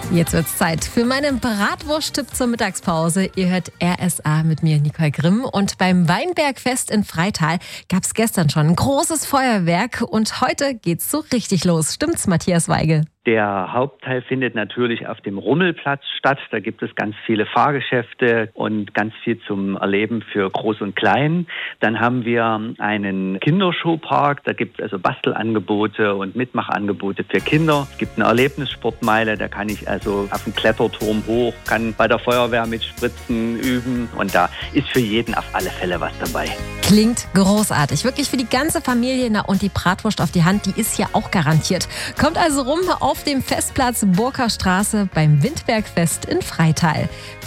Jetzt wird's Zeit für meinen Bratwurst-Tipp zur Mittagspause. Ihr hört RSA mit mir, Nicole Grimm. Und beim Weinbergfest in Freital gab's gestern schon ein großes Feuerwerk. Und heute geht's so richtig los. Stimmt's, Matthias Weigel? Der Hauptteil findet natürlich auf dem Rummelplatz statt. Da gibt es ganz viele Fahrgeschäfte und ganz viel zum Erleben für Groß und Klein. Dann haben wir einen Kinderschuhpark. Da gibt es also Bastelangebote und Mitmachangebote für Kinder. Es gibt eine Erlebnissportmeile. Da kann ich also auf den Kletterturm hoch, kann bei der Feuerwehr mit Spritzen üben. Und da ist für jeden auf alle Fälle was dabei. Klingt großartig. Wirklich für die ganze Familie. Na, und die Bratwurst auf die Hand, die ist ja auch garantiert. Kommt also rum auf dem Festplatz Burger Straße beim Windbergfest in Freital.